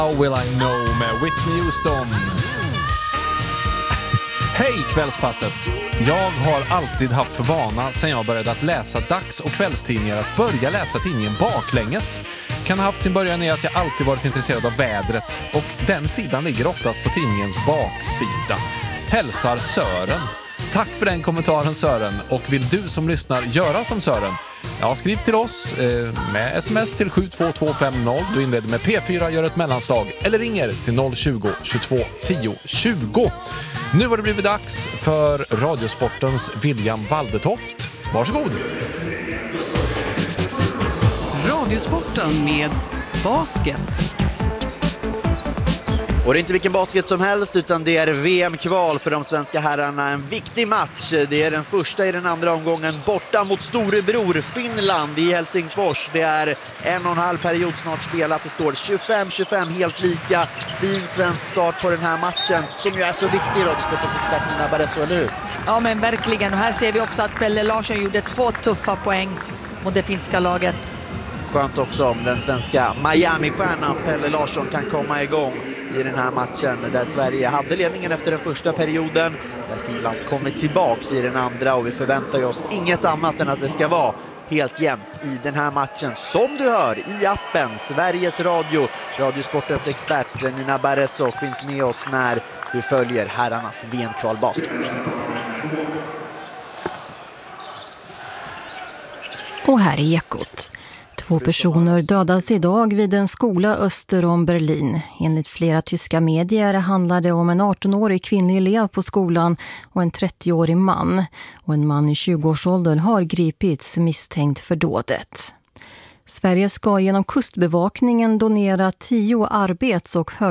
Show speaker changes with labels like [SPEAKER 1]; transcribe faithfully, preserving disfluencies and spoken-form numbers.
[SPEAKER 1] How will I know med Whitney Houston. Hej kvällspasset! Jag har alltid haft för vana sedan jag började att läsa dags- och kvällstidningar att börja läsa tidningen baklänges. Kan ha haft sin början i att jag alltid varit intresserad av vädret och den sidan ligger oftast på tidningens baksida. Hälsar Sören. Tack för den kommentaren Sören, och vill du som lyssnar göra som Sören? Ja, skriv till oss eh, med sms till sju två två fem noll. Du inleder med P fyra, gör ett mellanslag eller ringer till noll tjugo, tjugotvå, tio, tjugo. Nu har det blivit dags för Radiosportens William Waldetoft. Varsågod!
[SPEAKER 2] Radiosporten med basket.
[SPEAKER 3] Och det är inte vilken basket som helst, utan det är V M-kval för de svenska herrarna. En viktig match. Det är den första i den andra omgången borta mot storebror Finland i Helsingfors. Det är en och en halv period snart spelat. Det står tjugofem tjugofem helt lika. Fin svensk start på den här matchen som ju är så viktig, Radiosportens expert Nina Barresso, eller hur?
[SPEAKER 4] Ja, men verkligen. Och här ser vi också att Pelle Larsson gjorde två tuffa poäng mot det finska laget.
[SPEAKER 3] Skönt också om den svenska Miami-stjärnan Pelle Larsson kan komma igång i den här matchen där Sverige hade ledningen efter den första perioden, där Finland kommer tillbaks i den andra, och vi förväntar oss inget annat än att det ska vara helt jämnt i den här matchen. Som du hör i appen Sveriges Radio, Radiosportens expert Nina Barresso finns med oss när vi följer herrarnas V M-kvalbasket.
[SPEAKER 5] Och här är Ekot. Två personer dödades idag vid en skola öster om Berlin. Enligt flera tyska medier handlade det om en arton-årig kvinnlig elev på skolan och en trettioårig man. Och en man i tjugoårsåldern har gripits misstänkt för dådet. Sverige ska genom kustbevakningen donera tio arbets- och hög